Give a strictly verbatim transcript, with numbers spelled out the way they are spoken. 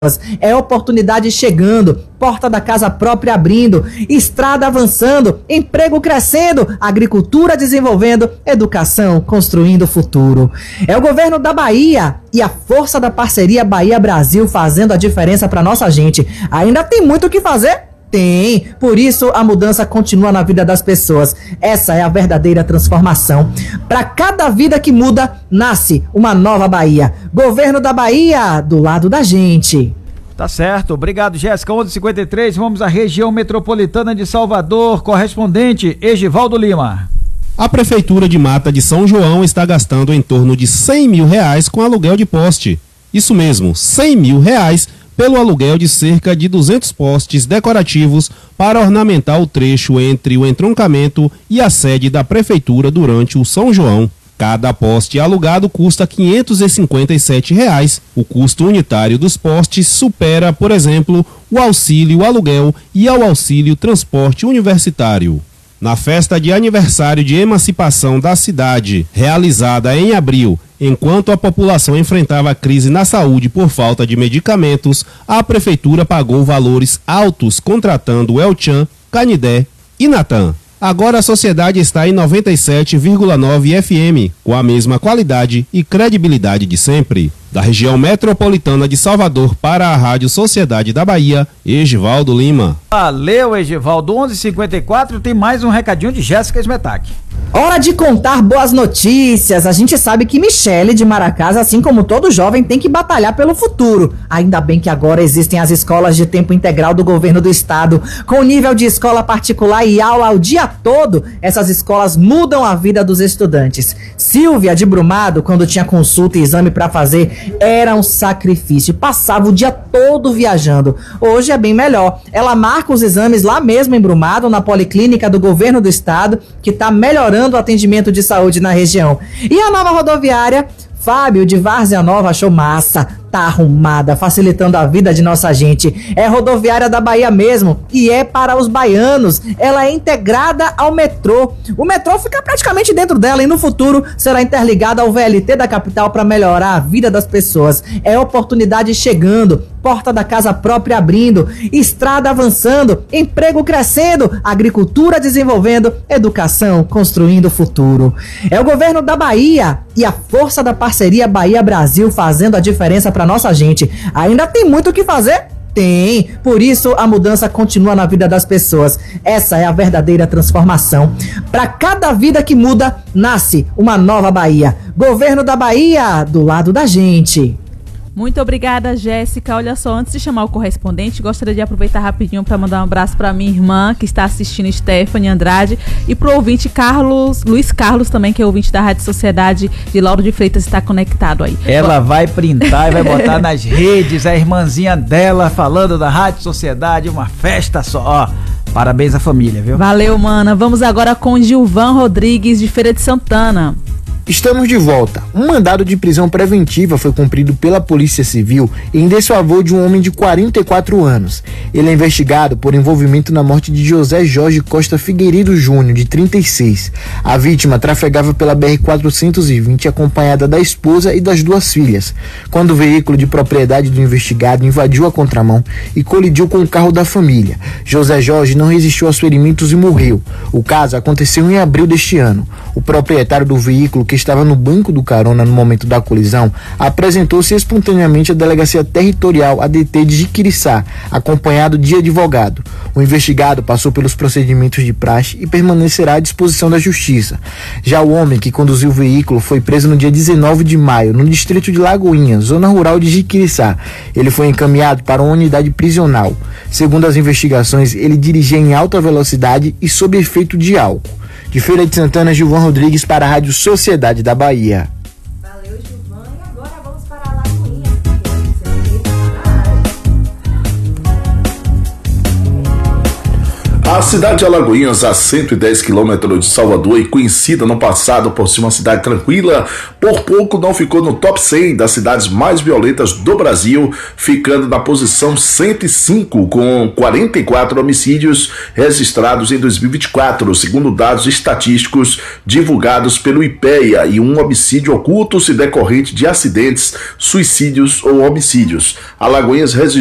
É oportunidade chegando, porta da casa própria abrindo, estrada avançando, emprego crescendo, agricultura desenvolvendo, educação construindo o futuro. É o governo da Bahia e a força da parceria Bahia-Brasil fazendo a diferença para nossa gente. Ainda tem muito o que fazer? Tem, por isso a mudança continua na vida das pessoas. Essa é a verdadeira transformação. Para cada vida que muda, nasce uma nova Bahia. Governo da Bahia, do lado da gente. Tá certo, obrigado, Jéssica. onze e cinquenta e três, vamos à região metropolitana de Salvador. Correspondente Egivaldo Lima. A Prefeitura de Mata de São João está gastando em torno de cem mil reais com aluguel de poste. Isso mesmo, cem mil reais pelo aluguel de cerca de duzentos postes decorativos para ornamentar o trecho entre o entroncamento e a sede da Prefeitura durante o São João. Cada poste alugado custa quinhentos e cinquenta e sete reais. O custo unitário dos postes supera, por exemplo, o auxílio aluguel e ao auxílio transporte universitário. Na festa de aniversário de emancipação da cidade, realizada em abril, enquanto a população enfrentava a crise na saúde por falta de medicamentos, a prefeitura pagou valores altos contratando Elchan, Canidé e Natan. Agora a sociedade está em noventa e sete vírgula nove F M, com a mesma qualidade e credibilidade de sempre. Da região metropolitana de Salvador para a Rádio Sociedade da Bahia, Egivaldo Lima. Valeu, Egivaldo. onze e cinquenta e quatro, tem mais um recadinho de Jéssica Smetak. Hora de contar boas notícias. A gente sabe que Michele de Maracás, assim como todo jovem, tem que batalhar pelo futuro. Ainda bem que agora existem as escolas de tempo integral do governo do estado. Com nível de escola particular e aula o dia todo, essas escolas mudam a vida dos estudantes. Silvia de Brumado, quando tinha consulta e exame para fazer, era um sacrifício. Passava o dia todo viajando. Hoje é bem melhor. Ela marca os exames lá mesmo em Brumado, na policlínica do governo do estado, que está melhorando o atendimento de saúde na região. E a nova rodoviária, Fábio de Várzea Nova achou massa, tá arrumada, facilitando a vida de nossa gente. É rodoviária da Bahia mesmo e é para os baianos. Ela é integrada ao metrô. O metrô fica praticamente dentro dela e no futuro será interligada ao V L T da capital para melhorar a vida das pessoas. É oportunidade chegando, porta da casa própria abrindo, estrada avançando, emprego crescendo, agricultura desenvolvendo, educação construindo o futuro. É o governo da Bahia e a força da parceria Bahia-Brasil fazendo a diferença para nossa gente. Ainda tem muito o que fazer? Tem, por isso a mudança continua na vida das pessoas. Essa é a verdadeira transformação. Para cada vida que muda, nasce uma nova Bahia. Governo da Bahia, do lado da gente. Muito obrigada, Jéssica. Olha só, antes de chamar o correspondente, gostaria de aproveitar rapidinho para mandar um abraço para minha irmã, que está assistindo, Stephanie Andrade, e pro ouvinte Carlos, Luiz Carlos também, que é ouvinte da Rádio Sociedade de Lauro de Freitas, está conectado aí. Ela vai printar e vai botar nas redes a irmãzinha dela falando da Rádio Sociedade, uma festa só, ó. Parabéns à família, viu? Valeu, mana. Vamos agora com Gilvan Rodrigues, de Feira de Santana. Estamos de volta. Um mandado de prisão preventiva foi cumprido pela Polícia Civil em desfavor de um homem de quarenta e quatro anos. Ele é investigado por envolvimento na morte de José Jorge Costa Figueiredo Júnior, de trinta e seis. A vítima trafegava pela B R quatrocentos e vinte acompanhada da esposa e das duas filhas, quando o veículo de propriedade do investigado invadiu a contramão e colidiu com o carro da família. José Jorge não resistiu aos ferimentos e morreu. O caso aconteceu em abril deste ano. O proprietário do veículo, que estava no banco do carona no momento da colisão, apresentou-se espontaneamente à Delegacia Territorial A D T de Jiquiriçá, acompanhado de advogado. O investigado passou pelos procedimentos de praxe e permanecerá à disposição da Justiça. Já o homem que conduziu o veículo foi preso no dia dezenove de maio, no distrito de Lagoinha, zona rural de Jiquiriçá. Ele foi encaminhado para uma unidade prisional. Segundo as investigações, ele dirigia em alta velocidade e sob efeito de álcool. De Feira de Santana, Gilvan Rodrigues para a Rádio Sociedade da Bahia. Valeu, Gilvan. E agora vamos para a Lagoinha. A cidade de Alagoinhas, a cento e dez quilômetros de Salvador e conhecida no passado por ser uma cidade tranquila, por pouco não ficou no top cem das cidades mais violentas do Brasil, ficando na posição cento e cinco, com quarenta e quatro homicídios registrados em dois mil e vinte e quatro, segundo dados estatísticos divulgados pelo IPEA, e um homicídio oculto se decorrente de acidentes, suicídios ou homicídios. Alagoinhas registrou